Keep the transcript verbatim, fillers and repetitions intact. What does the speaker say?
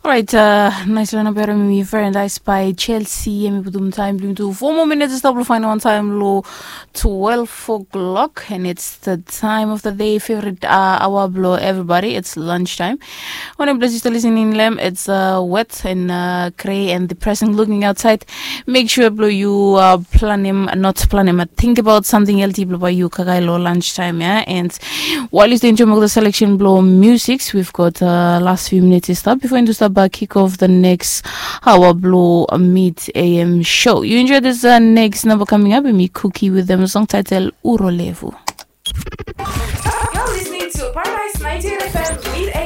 Right, uh, nice one about me, very nice by Chelsea. And we put time to four more minutes. Double final on time low twelve o'clock, and it's the time of the day favorite uh, hour blow. Everybody, it's lunchtime. When I'm just listening, them it's uh, wet and uh, gray and depressing looking outside. Make sure blow you uh, plan him, not plan him, but think about something else. Blow by you kagailo lunchtime, yeah. And while you enjoy the selection blow musics, we've got uh, last few minutes to stop before you start back kick off the next hour blow mid A M show. You enjoy this uh, next number coming up with me Cookie with them song title Urolevu. You're listening to Paradise ninety-eight F M mid A M.